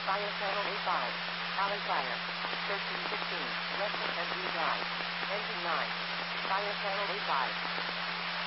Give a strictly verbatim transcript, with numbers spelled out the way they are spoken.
Fire channel A five. Alley fire. thirteen fifteen. West of Henry Drive. Engine nine. Fire channel A five.